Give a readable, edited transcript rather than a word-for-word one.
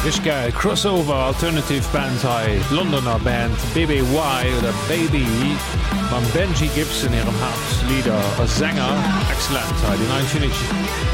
Isch geil Crossover Alternative Band hai Londoner Band BBY oder Baby man Benji Gibson ihrem Hauptlieder als Sänger exzellent die Infinity